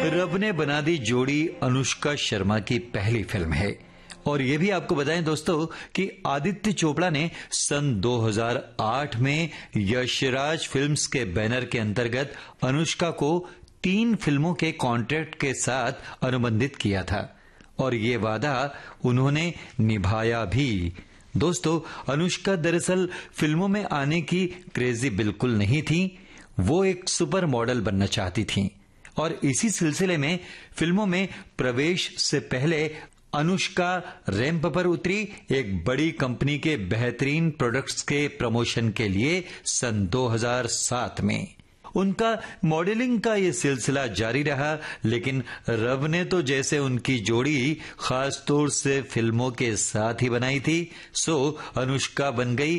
रब ने बना दी जोड़ी अनुष्का शर्मा की पहली फिल्म है। और ये भी आपको बताएं दोस्तों कि आदित्य चोपड़ा ने सन 2008 में यशराज फिल्म्स के बैनर के अंतर्गत अनुष्का को 3 फिल्मों के कॉन्ट्रैक्ट के साथ अनुबंधित किया था और ये वादा उन्होंने निभाया भी। दोस्तों, अनुष्का दरअसल फिल्मों में आने की क्रेजी बिल्कुल नहीं थी। वो एक सुपर मॉडल बनना चाहती थीं और इसी सिलसिले में फिल्मों में प्रवेश से पहले अनुष्का रैंप पर उतरी एक बड़ी कंपनी के बेहतरीन प्रोडक्ट्स के प्रमोशन के लिए सन 2007 में। उनका मॉडलिंग का ये सिलसिला जारी रहा, लेकिन रब ने तो जैसे उनकी जोड़ी खास तौर से फिल्मों के साथ ही बनाई थी, सो अनुष्का बन गई